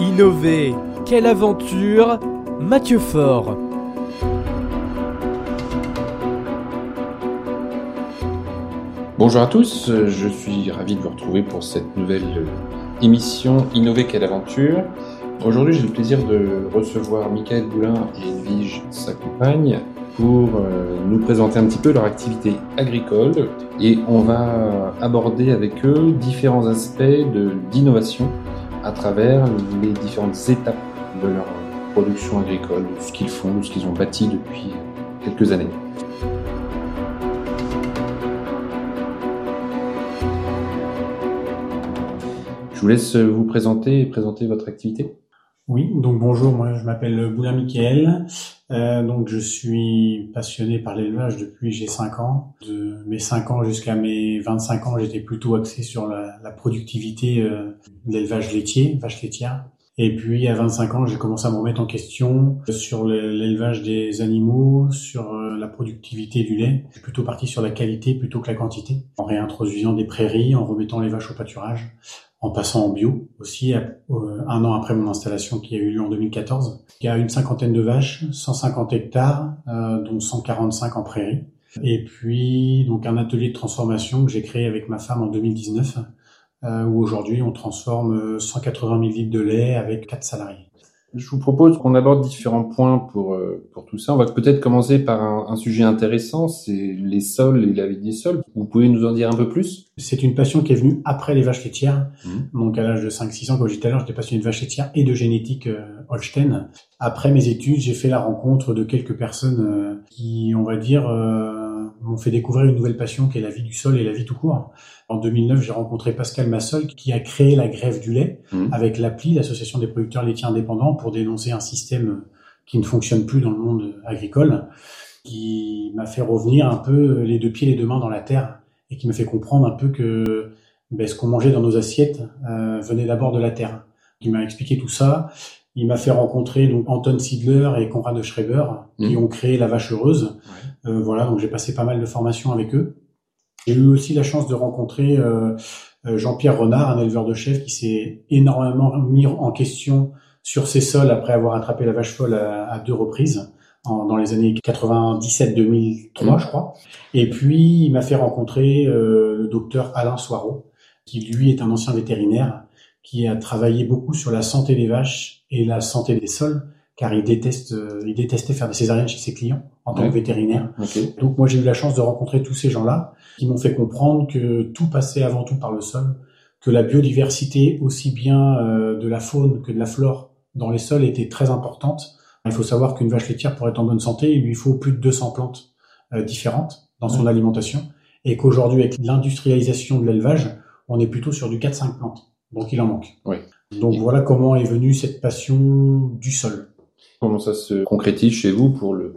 Innover, quelle aventure! Mathieu Faure. Bonjour à tous, je suis ravi de vous retrouver pour cette nouvelle émission Innover, quelle aventure! Aujourd'hui, j'ai le plaisir de recevoir Michael Boulin et Edwige, sa compagne, pour nous présenter un petit peu leur activité agricole et on va aborder avec eux différents aspects d'innovation à travers les différentes étapes de leur production agricole, de ce qu'ils font, de ce qu'ils ont bâti depuis quelques années. Je vous laisse vous présenter et présenter votre activité. Oui, donc bonjour, moi je m'appelle Boulin Michael, donc je suis passionné par l'élevage depuis j'ai 5 ans. De mes 5 ans jusqu'à mes 25 ans, j'étais plutôt axé sur la productivité de l'élevage laitier, vache laitière. Et puis à 25 ans, j'ai commencé à me remettre en question sur l'élevage des animaux, sur la productivité du lait. Je suis plutôt parti sur la qualité plutôt que la quantité, en réintroduisant des prairies, en remettant les vaches au pâturage, en passant en bio aussi, 1 an après mon installation qui a eu lieu en 2014. Il y a une 50aine de vaches, 150 hectares, dont 145 en prairie. Et puis donc un atelier de transformation que j'ai créé avec ma femme en 2019, où aujourd'hui on transforme 180 000 litres de lait avec 4 salariés. Je vous propose qu'on aborde différents points pour tout ça. On va peut-être commencer par un sujet intéressant, c'est les sols et la vie des sols. Vous pouvez nous en dire un peu plus ? C'est une passion qui est venue après les vaches laitières. Donc à l'âge de 5-6 ans, comme je disais tout à l'heure, j'étais passionné de vaches laitières et de génétique Holstein. Après mes études, j'ai fait la rencontre de quelques personnes qui, on va dire, m'ont fait découvrir une nouvelle passion qui est la vie du sol et la vie tout court. En 2009, j'ai rencontré Pascal Massol qui a créé la grève du lait avec l'APLI, l'Association des producteurs laitiers indépendants, pour dénoncer un système qui ne fonctionne plus dans le monde agricole, qui m'a fait revenir un peu les 2 pieds, les 2 mains dans la terre et qui m'a fait comprendre un peu que ce qu'on mangeait dans nos assiettes venait d'abord de la terre. Il m'a expliqué tout ça. Il m'a fait rencontrer donc Anton Siedler et Konrad Schreiber qui ont créé la vache heureuse. Voilà, donc j'ai passé pas mal de formations avec eux. J'ai eu aussi la chance de rencontrer Jean-Pierre Renard, un éleveur de chèvres qui s'est énormément mis en question sur ses sols après avoir attrapé la vache folle à 2 reprises, dans les années 97-2003, je crois. Et puis, il m'a fait rencontrer le docteur Alain Soireau, qui lui est un ancien vétérinaire, qui a travaillé beaucoup sur la santé des vaches et la santé des sols, car il détestait faire des césariennes chez ses clients en tant que vétérinaire. Okay. Donc moi j'ai eu la chance de rencontrer tous ces gens-là qui m'ont fait comprendre que tout passait avant tout par le sol, que la biodiversité aussi bien de la faune que de la flore dans les sols était très importante. Il faut savoir qu'une vache laitière pour être en bonne santé, il lui faut plus de 200 plantes différentes dans son alimentation et qu'aujourd'hui avec l'industrialisation de l'élevage, on est plutôt sur du 4-5 plantes. Donc il en manque. Donc voilà comment est venue cette passion du sol. Comment ça se concrétise chez vous pour le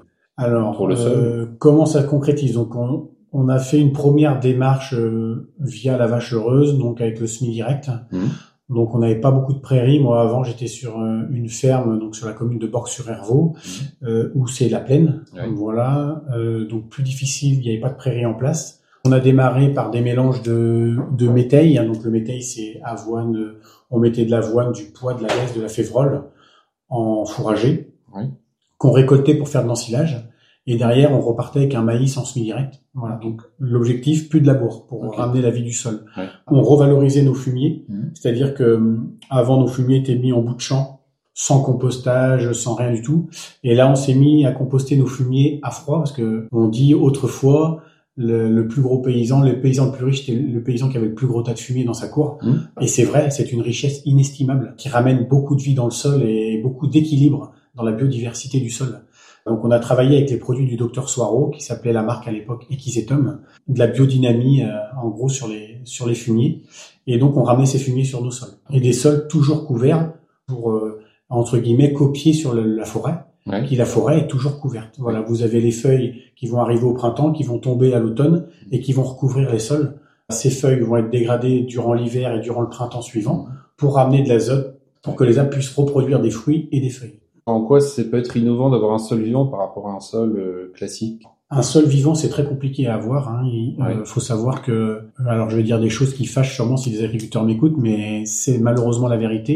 sol? Comment ça se concrétise? Donc on a fait une première démarche via la vache heureuse, donc avec le semis direct. Donc on n'avait pas beaucoup de prairies. Moi avant j'étais sur une ferme donc sur la commune de Borg-sur-Hervaux où c'est la plaine. Donc, voilà, donc plus difficile, il n'y avait pas de prairies en place. On a démarré par des mélanges de métail. Donc le métail c'est avoine. On mettait de l'avoine, du pois, de la laisse, de la févrole en fourragé qu'on récoltait pour faire de l'ensilage. Et derrière, on repartait avec un maïs en semi-direct. Voilà. Donc, l'objectif, plus de labour pour ramener la vie du sol. On revalorisait nos fumiers. C'est-à-dire que, avant, nos fumiers étaient mis en bout de champ, sans compostage, sans rien du tout. Et là, on s'est mis à composter nos fumiers à froid parce que on dit autrefois, le plus gros paysan, le paysan le plus riche, c'était le paysan qui avait le plus gros tas de fumier dans sa cour. Et c'est vrai, c'est une richesse inestimable qui ramène beaucoup de vie dans le sol et beaucoup d'équilibre dans la biodiversité du sol. Donc on a travaillé avec les produits du docteur Soireau, qui s'appelait la marque à l'époque Equisetum, de la biodynamie en gros sur les fumiers. Et donc on ramenait ces fumiers sur nos sols. Et des sols toujours couverts pour, entre guillemets, copier sur la forêt. Qui la forêt est toujours couverte. Voilà, vous avez les feuilles qui vont arriver au printemps, qui vont tomber à l'automne et qui vont recouvrir les sols. Ces feuilles vont être dégradées durant l'hiver et durant le printemps suivant pour ramener de l'azote pour que les arbres puissent reproduire des fruits et des feuilles. En quoi ça peut être innovant d'avoir un sol vivant par rapport à un sol classique? Un sol vivant, c'est très compliqué à avoir. Faut savoir que, alors je vais dire des choses qui fâchent sûrement si les agriculteurs m'écoutent, mais c'est malheureusement la vérité.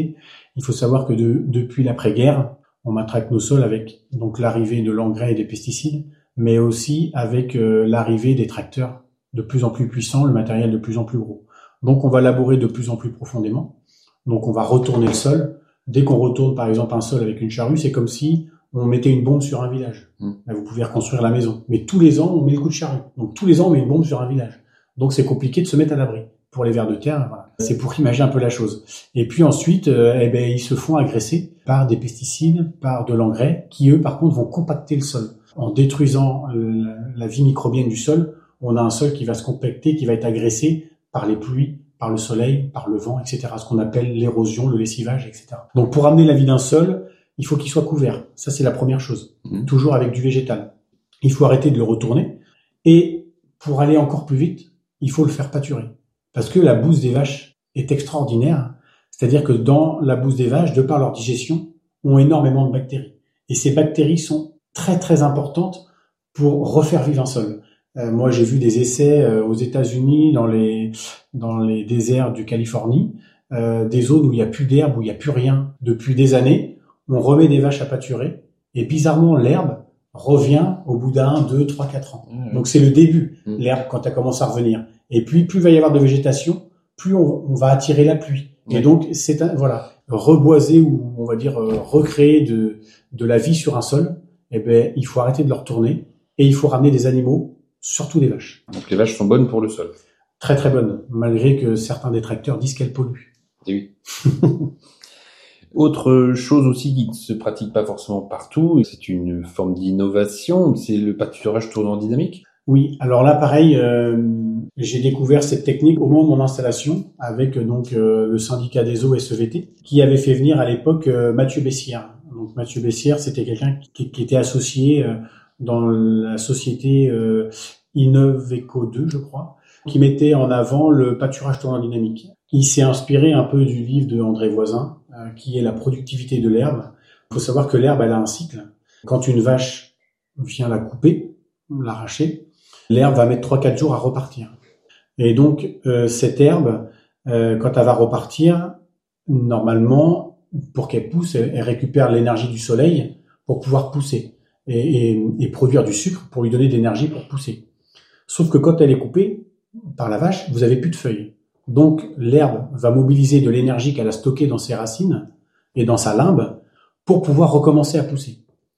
Il faut savoir que depuis l'après-guerre, on matraque nos sols avec donc l'arrivée de l'engrais et des pesticides, mais aussi avec l'arrivée des tracteurs de plus en plus puissants, le matériel de plus en plus gros. Donc on va labourer de plus en plus profondément. Donc on va retourner le sol. Dès qu'on retourne par exemple un sol avec une charrue, c'est comme si on mettait une bombe sur un village. Là, vous pouvez reconstruire la maison. Mais tous les ans, on met le coup de charrue. Donc tous les ans, on met une bombe sur un village. Donc c'est compliqué de se mettre à l'abri. Pour les vers de terre, voilà. C'est pour imaginer un peu la chose. Et puis ensuite, ils se font agresser par des pesticides, par de l'engrais, qui eux, par contre, vont compacter le sol. En détruisant la vie microbienne du sol, on a un sol qui va se compacter, qui va être agressé par les pluies, par le soleil, par le vent, etc. Ce qu'on appelle l'érosion, le lessivage, etc. Donc pour amener la vie d'un sol, il faut qu'il soit couvert. Ça, c'est la première chose. Toujours avec du végétal. Il faut arrêter de le retourner. Et pour aller encore plus vite, il faut le faire pâturer. Parce que la bouse des vaches est extraordinaire. C'est-à-dire que dans la bouse des vaches, de par leur digestion, ont énormément de bactéries. Et ces bactéries sont très très importantes pour refaire vivre un sol. Moi, j'ai vu des essais aux États-Unis, dans les déserts du Californie, des zones où il n'y a plus d'herbe, où il n'y a plus rien depuis des années. On remet des vaches à pâturer et bizarrement, l'herbe revient au bout d'1, 2, 3, 4 ans. Donc c'est le début, l'herbe, quand elle commence à revenir. Et puis, plus il va y avoir de végétation, plus on va attirer la pluie. Et donc, reboiser ou on va dire recréer de la vie sur un sol. Il faut arrêter de le retourner et il faut ramener des animaux, surtout des vaches. Donc les vaches sont bonnes pour le sol. Très très bonnes, malgré que certains détracteurs disent qu'elles polluent. Et oui. Autre chose aussi qui ne se pratique pas forcément partout, et c'est une forme d'innovation, c'est le pâturage tournant dynamique. Oui, alors là pareil, j'ai découvert cette technique au moment de mon installation avec le syndicat des eaux SEVT qui avait fait venir à l'époque Mathieu Bessières. Donc Mathieu Bessières, c'était quelqu'un qui était associé dans la société Innoveco 2, je crois, qui mettait en avant le pâturage tournant dynamique. Il s'est inspiré un peu du livre de André Voisin, qui est La productivité de l'herbe. Il faut savoir que l'herbe, elle a un cycle. Quand une vache vient la couper, l'arracher, l'herbe va mettre 3-4 jours à repartir. Et donc, cette herbe, quand elle va repartir, normalement, pour qu'elle pousse, elle récupère l'énergie du soleil pour pouvoir pousser et produire du sucre pour lui donner de l'énergie pour pousser. Sauf que quand elle est coupée par la vache, vous avez plus de feuilles. Donc, l'herbe va mobiliser de l'énergie qu'elle a stockée dans ses racines et dans sa limbe pour pouvoir recommencer à pousser.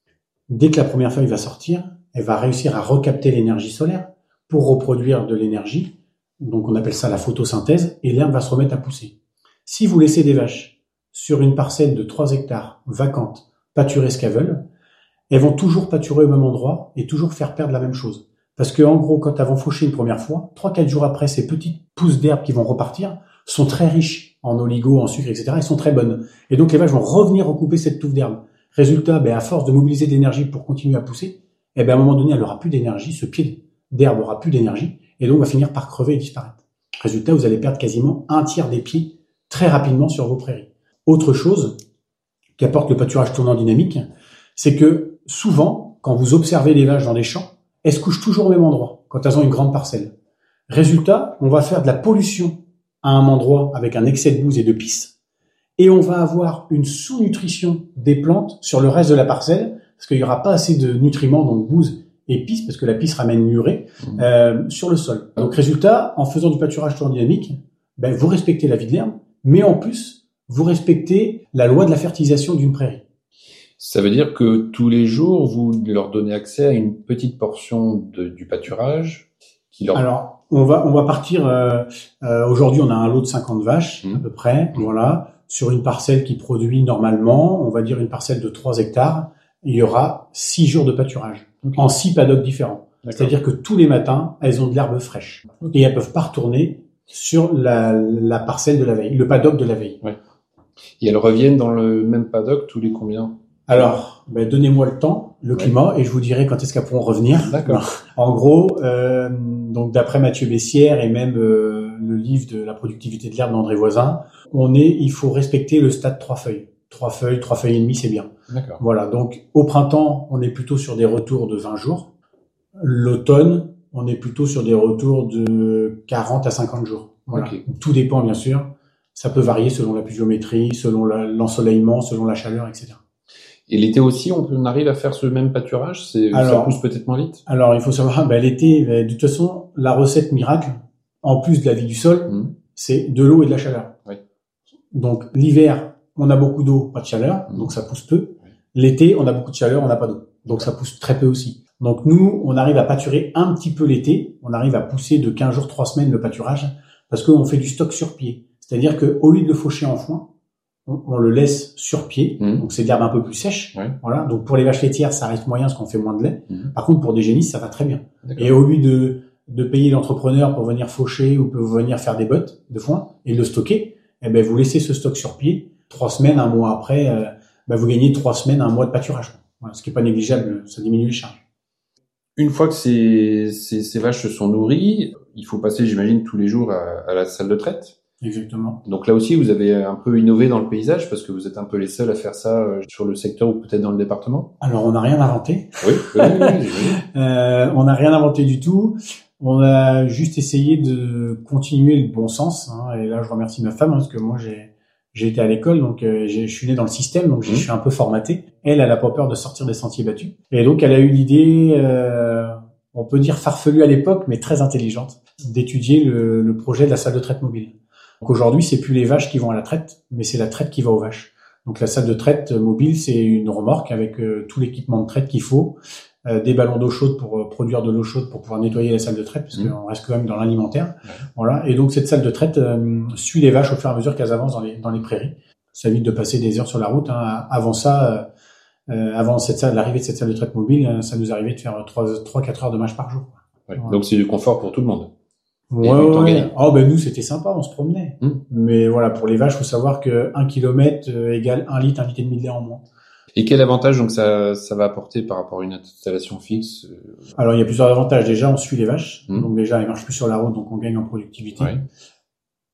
Dès que la première feuille va sortir, elle va réussir à recapter l'énergie solaire pour reproduire de l'énergie. Donc, on appelle ça la photosynthèse et l'herbe va se remettre à pousser. Si vous laissez des vaches sur une parcelle de 3 hectares vacante pâturer ce qu'elles veulent, elles vont toujours pâturer au même endroit et toujours faire perdre la même chose. Parce que, en gros, quand elles vont faucher une première fois, 3-4 jours après, ces petites pousses d'herbe qui vont repartir sont très riches en oligo, en sucre, etc. Elles sont très bonnes. Et donc, les vaches vont revenir recouper cette touffe d'herbe. Résultat, à force de mobiliser de l'énergie pour continuer à pousser, à un moment donné, elle n'aura plus d'énergie, ce pied d'herbe aura plus d'énergie, et donc va finir par crever et disparaître. Résultat, vous allez perdre quasiment 1/3 des pieds très rapidement sur vos prairies. Autre chose qu'apporte le pâturage tournant dynamique, c'est que souvent, quand vous observez les vaches dans des champs, elles se couchent toujours au même endroit, quand elles ont une grande parcelle. Résultat, on va faire de la pollution à un endroit avec un excès de bouse et de pisse, et on va avoir une sous-nutrition des plantes sur le reste de la parcelle, parce qu'il n'y aura pas assez de nutriments, donc bouse et pisse, parce que la pisse ramène l'urée, sur le sol. Donc résultat, en faisant du pâturage tournant dynamique, vous respectez la vie de l'herbe, mais en plus, vous respectez la loi de la fertilisation d'une prairie. Ça veut dire que tous les jours, vous leur donnez accès à une petite portion du pâturage qui leur... Alors, on va partir... aujourd'hui, on a un lot de 50 vaches, à peu près, voilà, sur une parcelle qui produit normalement, on va dire une parcelle de 3 hectares, il y aura 6 jours de pâturage, en 6 paddocks différents. D'accord. C'est-à-dire que tous les matins, elles ont de l'herbe fraîche. Et elles peuvent pas retourner sur la parcelle de la veille, le paddock de la veille. Ouais. Et elles reviennent dans le même paddock tous les combien ? Alors, donnez-moi le temps, le climat, et je vous dirai quand est-ce qu'elles pourront revenir. D'accord. En gros, donc d'après Mathieu Bessières et même le livre de la productivité de l'herbe d'André Voisin, il faut respecter le stade 3 feuilles. 3 feuilles et demie, c'est bien. D'accord. Voilà. Donc, au printemps, on est plutôt sur des retours de 20 jours. L'automne, on est plutôt sur des retours de 40 à 50 jours. Voilà. Okay. Tout dépend, bien sûr, Ça peut varier selon la pluviométrie, selon l'ensoleillement, selon la chaleur, etc. Et l'été aussi, on arrive à faire ce même pâturage? Ça pousse peut-être moins vite? Alors, il faut savoir, l'été, de toute façon, la recette miracle, en plus de la vie du sol, c'est de l'eau et de la chaleur. Oui. Donc, l'hiver, on a beaucoup d'eau, pas de chaleur, donc ça pousse peu. Oui. L'été, on a beaucoup de chaleur, on n'a pas d'eau. Donc, ça pousse très peu aussi. Donc, nous, on arrive à pâturer un petit peu l'été. On arrive à pousser de 15 jours, 3 semaines le pâturage parce qu'on fait du stock sur pied. C'est-à-dire que au lieu de le faucher en foin, on le laisse sur pied. Donc, c'est de l'herbe un peu plus sèche. Oui. Voilà. Donc, pour les vaches laitières, ça reste moyen parce qu'on fait moins de lait. Par contre, pour des génisses, ça va très bien. D'accord. Et au lieu de payer l'entrepreneur pour venir faucher ou pour venir faire des bottes de foin et de le stocker, vous laissez ce stock sur pied. 3 semaines, un mois après, vous gagnez 3 semaines, un mois de pâturage. Voilà, ce qui est pas négligeable, ça diminue les charges. Une fois que ces vaches se sont nourries, il faut passer, j'imagine, tous les jours à la salle de traite. Exactement. Donc là aussi, vous avez un peu innové dans le paysage parce que vous êtes un peu les seuls à faire ça sur le secteur ou peut-être dans le département. Alors, on n'a rien inventé. Oui. On n'a rien inventé du tout. On a juste essayé de continuer le bon sens. Et là, je remercie ma femme parce que moi, j'ai été à l'école, donc je suis né dans le système, donc je suis un peu formaté. Elle a pas peur de sortir des sentiers battus. Et donc, elle a eu l'idée, on peut dire farfelue à l'époque, mais très intelligente, d'étudier le projet de la salle de traite mobile. Donc aujourd'hui, c'est plus les vaches qui vont à la traite, mais c'est la traite qui va aux vaches. Donc la salle de traite mobile, c'est une remorque avec tout l'équipement de traite qu'il faut, des ballons d'eau chaude pour produire de l'eau chaude pour pouvoir nettoyer la salle de traite, parce qu'on reste quand même dans l'alimentaire. Voilà. Et donc cette salle de traite suit les vaches au fur et à mesure qu'elles avancent dans les prairies. Ça évite de passer des heures sur la route. Avant ça, avant l'arrivée de cette salle de traite mobile, ça nous arrivait de faire 3-4 heures de marche par jour. Ouais. Voilà. Donc c'est du confort pour tout le monde. Ouais. Nous, c'était sympa, on se promenait. Mais voilà, pour les vaches, faut savoir que 1 kilomètre égale 1 litre, 1 litre et demi de lait en moins. Et quel avantage donc ça va apporter par rapport à une installation fixe? Alors il y a plusieurs avantages. Déjà, on suit les vaches, donc déjà elles marchent plus sur la route, donc on gagne en productivité.